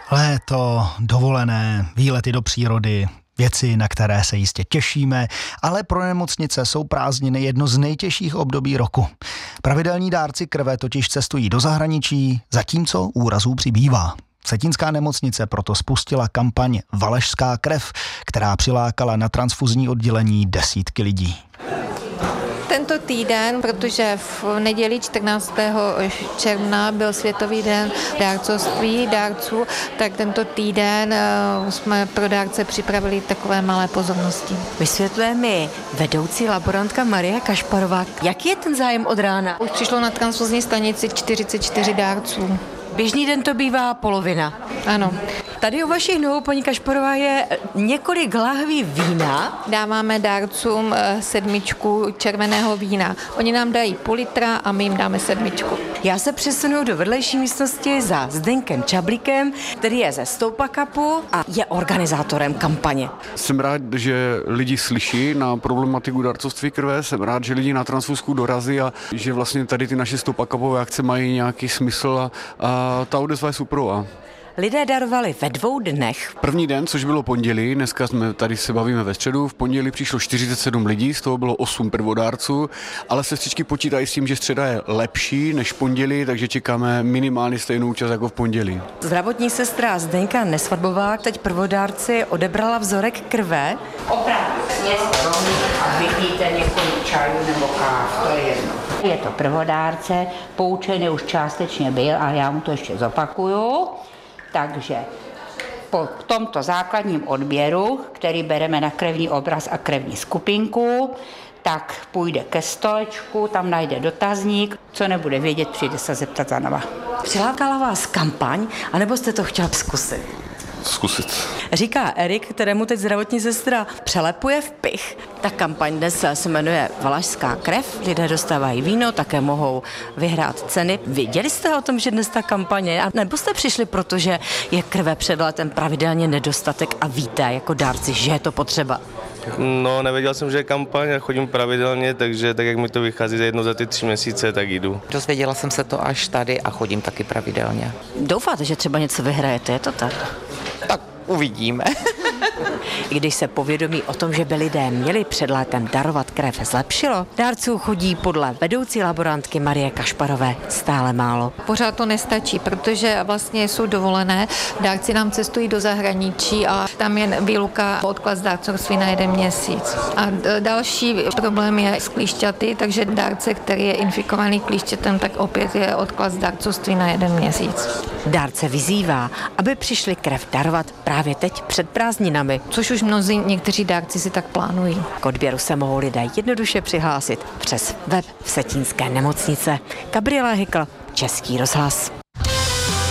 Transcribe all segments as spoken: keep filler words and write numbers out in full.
Léto, dovolené, výlety do přírody, věci, na které se jistě těšíme, ale pro nemocnice jsou prázdniny jedno z nejtěžších období roku. Pravidelní dárci krve totiž cestují do zahraničí, zatímco úrazů přibývá. Vsetínská nemocnice proto spustila kampaň Valašská krev, která přilákala na transfuzní oddělení desítky lidí. Tento týden, protože v neděli čtrnáctého června byl Světový den dárcovství, dárců, tak tento týden jsme pro dárce připravili takové malé pozornosti. Vysvětluje mi vedoucí laborantka Marie Kašparová, jaký je ten zájem od rána? Už přišlo na transfuzní stanici čtyřicet čtyři dárců. Běžný den to bývá polovina. Ano. Tady u vašich nohou, paní Kašparová, je několik lahví vína. Dáváme dárcům sedmičku červeného vína. Oni nám dají půl litra a my jim dáme sedmičku. Já se přesunu do vedlejší místnosti za Zdenkem Čablíkem, který je ze Stoupakapu a je organizátorem kampaně. Jsem rád, že lidi slyší na problematiku dárcovství krve, jsem rád, že lidi na transfuzku dorazí a že vlastně tady ty naše Stoupakapové akce mají nějaký smysl a, a ta odezva je superová. Lidé darovali ve dvou dnech. První den, což bylo pondělí, dneska jsme tady se bavíme ve středu, v pondělí přišlo čtyřicet sedm lidí, z toho bylo osm prvodárců, ale sestřičky počítají s tím, že středa je lepší než pondělí, takže čekáme minimálně stejnou účast jako v pondělí. Zdravotní sestra Zdenka Nesvadbová teď prvodárci odebrala vzorek krve. Opravdu sněz rovných a vypijte několik čajů nebo káv, to je jedno. Je to prvodárce, poučený už částečně byl, ale já mu to ještě zopakuju. Takže po tomto základním odběru, který bereme na krevní obraz a krevní skupinku, tak půjde ke stolečku, tam najde dotazník, co nebude vědět, přijde se zeptat za nova. Přilákala vás kampaň, anebo jste to chtěla zkusit? Zkusit. Říká Erik, kterému teď zdravotní sestra přelepuje vpich. Ta kampaň dnes se jmenuje Valašská krev, lidé dostávají víno, také mohou vyhrát ceny. Věděli jste o tom, že dnes ta kampaně, a nebo jste přišli, protože je krve před letem pravidelně nedostatek a víte jako dárci, že je to potřeba? No, nevěděl jsem, že je kampaň a chodím pravidelně, takže tak, jak mi to vychází za jednou za ty tři měsíce, tak jdu. Dozvěděla jsem se to až tady a chodím taky pravidelně. Doufáte, že třeba něco vyhrajete, je to tak? Tak uvidíme. Když se povědomí o tom, že by lidé měli před létem darovat krev, zlepšilo, dárců chodí podle vedoucí laborantky Marie Kašparové stále málo. Pořád to nestačí, protože vlastně jsou dovolené, dárci nám cestují do zahraničí a tam je výluka odklad z dárcovství na jeden měsíc. A další problém je s klíšťaty, takže dárce, který je infikovaný klíšťatem, tak opět je odklad z dárcovství na jeden měsíc. Dárce vyzývá, aby přišli krev darovat právě teď před prázdninami, což už mnozí někteří dárci si tak plánují. K odběru se mohou lidé jednoduše přihlásit přes web Vsetínské nemocnice. Gabriela Hykl, Český rozhlas.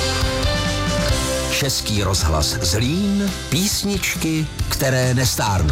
Český rozhlas Zlín, písničky, které nestárnou.